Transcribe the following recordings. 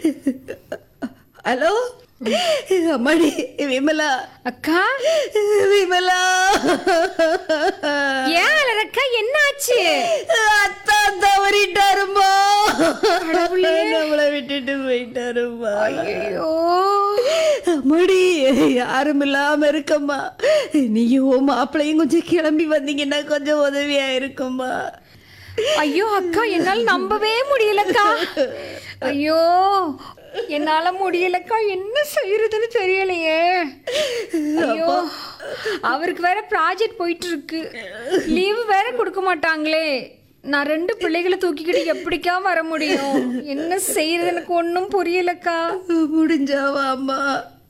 Hello அம்மாடி, விமலா அக்கா. விமலா, ஏன் அலறக்கா, என்னாச்சு? அத்தா தவறிட்டாருமா, நம்மளை விட்டுட்டு போயிட்டாருமா. ஐயோ அம்மாடி, யாரும் இல்லாம இருக்கம்மா. நீயும் மாப்பிள்ளையும் கொஞ்சம் கிளம்பி வந்தீங்கன்னா கொஞ்சம் உதவியா இருக்குமா. ஐயோ அக்கா, என்னால நம்பவே முடியலக்கா. ஐயோ என்னால முடியலக்கா, என்ன செய்யறதுன்னு தெரியலையே. ஐயோ, அவருக்கு வேற ப்ராஜெக்ட் போயிட்டு இருக்கு, லீவு வேற கொடுக்க மாட்டாங்களே. நான் 2 பிள்ளைகளை தூக்கிக்கிட்டு எப்படிக்கா வர முடியும்? என்ன செய்யறது எனக்கு ஒன்றும் புரியலக்கா. முடிஞ்சாவா அம்மா?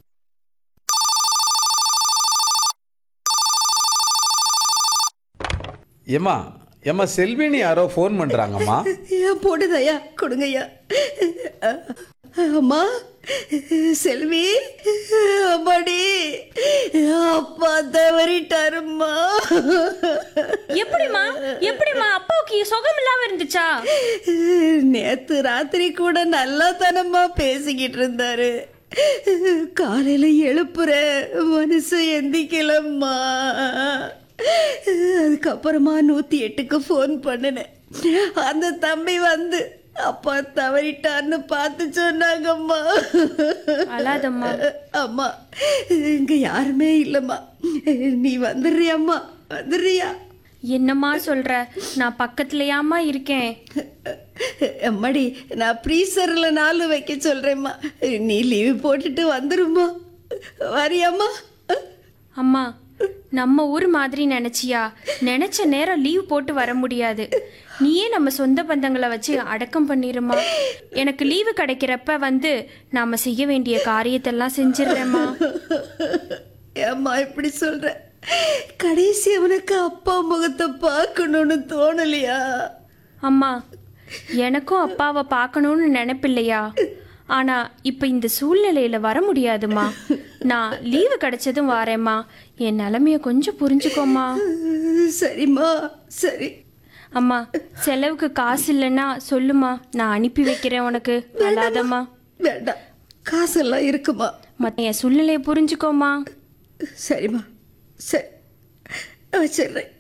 ஏம்மா ஏம்மா, செல்வினி யாரோ ஃபோன் பண்ணுறாங்கம்மா. ஏன் போடுதையா, கொடுங்கய்யா. அம்மா, செல்வி, அம்மாடி, அப்பா தவறிட்டாருமா. எப்படிமா எப்படிமா அப்பாவுக்கு சுகம் இல்லாம இருந்துச்சா? நேத்து ராத்திரி கூட நல்லா தனமா பேசிக்கிட்டு இருந்தாரு. காலையில எழுப்புற மனசு எந்திக்கலம்மா. அதுக்கப்புறமா 108க்கு ஃபோன் பண்ணினேன். அந்த தம்பி வந்து அப்பா தவறிட்டான்னு பார்த்து சொன்னாங்கம்மா. அழாதம்மா. அம்மா, இங்க யாருமே இல்லம்மா, நீ வந்துடுறியாம்மா, வந்துடுறியா? என்னம்மா சொல்ற? நான் பக்கத்துலயாம்மா இருக்கேன். அம்மாடி, நான் ப்ரீசர்ல 4 வைக்க சொல்றேம்மா, நீ லீவு போட்டுட்டு வந்துருமா. வரியாம்மா? அம்மா, நம்ம ஊர் மாதிரி நினைச்சியா? நினைச்ச நேரம் லீவ் போட்டு வர முடியாது. நீயே நம்ம சொந்த பந்தங்களை வச்சு அடக்கம் பண்ணிருமா. எனக்கு லீவு கிடைக்கிறப்ப வந்து நாம செய்ய வேண்டிய காரியத்தெல்லாம் செஞ்சிடுறேம்மா. ஏம்மா இப்படி சொல்ற? கடைசி அவனுக்கு அப்பா முகத்தை பார்க்கணும்னு தோணலையா? அம்மா, எனக்கும் அப்பாவை பார்க்கணும்னு நினைப்பில்லையா? ஆனா இப்ப இந்த சூழ்நிலையில வர முடியாதுமா. நான் லீவு கிடைச்சதும் வாரேம்மா. என் நிலைமைய கொஞ்சம் புரிஞ்சுக்கோமா. சரிம்மா, சரி. அம்மா, செலவுக்கு காசு இல்லைன்னா சொல்லுமா, நான் அனுப்பி வைக்கிறேன் உனக்கு. அல்லாதம்மா. வேண்டாம், காசெல்லாம் இருக்குமா. மற்ற என் சூழ்நிலையை புரிஞ்சுக்கோமா. சரிம்மா, சரி, வச்சிடுறேன்.